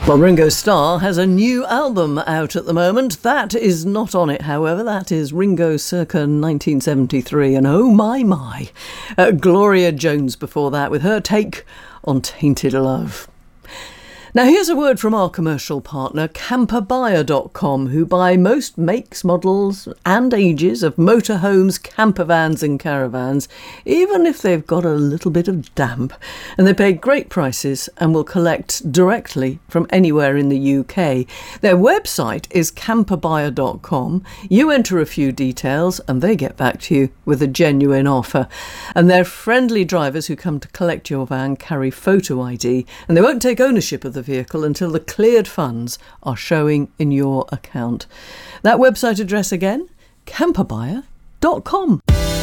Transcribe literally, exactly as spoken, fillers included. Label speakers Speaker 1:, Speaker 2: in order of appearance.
Speaker 1: Well, Ringo Starr has a new album out at the moment. That is not on it, however. That is Ringo circa nineteen seventy-three. And oh my, my. Uh, Gloria Jones before that with her take on Tainted Love. Now, here's a word from our commercial partner, camper buyer dot com, who buy most makes, models and ages of motorhomes, camper vans and caravans, even if they've got a little bit of damp. And they pay great prices and will collect directly from anywhere in the U K. Their website is camper buyer dot com. You enter a few details and they get back to you with a genuine offer. And their friendly drivers who come to collect your van carry photo I D, and they won't take ownership of the vehicle until the cleared funds are showing in your account. That website address again, camper buyer dot com.